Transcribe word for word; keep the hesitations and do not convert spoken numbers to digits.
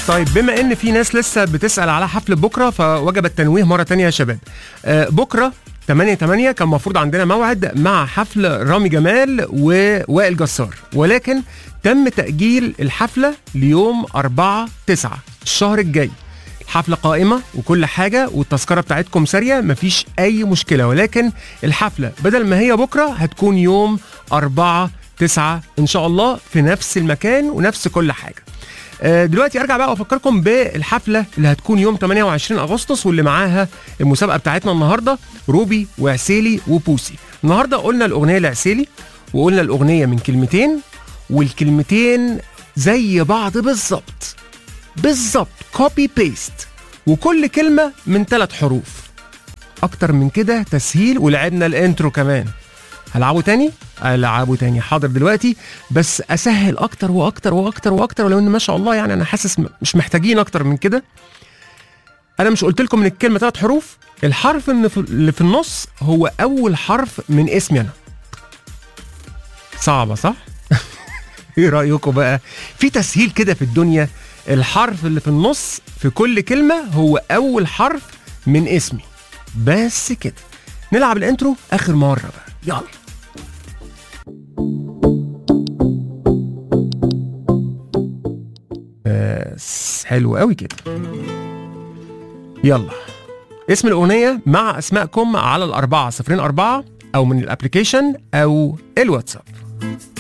طيب بما ان في ناس لسه بتسأل على حفل بكرة، فوجب التنويه مرة تانية يا شباب. آه بكرة تمانية تمانية كان المفروض عندنا موعد مع حفل رامي جمال ووائل جسار، ولكن تم تأجيل الحفلة ليوم أربعة تسعة الشهر الجاي. الحفلة قائمة وكل حاجة والتذكرة بتاعتكم سارية، مفيش أي مشكلة، ولكن الحفلة بدل ما هي بكرة هتكون يوم أربعة تسعة إن شاء الله في نفس المكان ونفس كل حاجة. دلوقتي ارجع بقى وافكركم بالحفله اللي هتكون يوم تمانية وعشرين أغسطس، واللي معاها المسابقه بتاعتنا النهارده روبي وعسيلي وبوسي. النهارده قلنا الاغنيه لعسيلي وقلنا الاغنيه من كلمتين، والكلمتين زي بعض بالظبط بالظبط كوبي بيست، وكل كلمه من ثلاث حروف. اكتر من كده تسهيل، ولعبنا الانترو كمان. هلعبه تاني؟ هلعبه تاني، حاضر دلوقتي، بس اسهل اكتر واكتر واكتر واكتر، ولو ان ما شاء الله يعني انا حاسس مش محتاجين اكتر من كده. انا مش قلت لكم من الكلمه ثلاث حروف؟ الحرف اللي في النص هو اول حرف من اسمي انا. صعبه صح؟ ايه رايكم بقى؟ في تسهيل كده في الدنيا. الحرف اللي في النص في كل كلمه هو اول حرف من اسمي، بس كده. نلعب الانترو اخر مره بقى، يلا. بس حلو قوي كده. يلا اسم الأغنية مع أسمائكم على الأربعة صفرين أربعة، أو من الأبليكيشن أو الواتساب.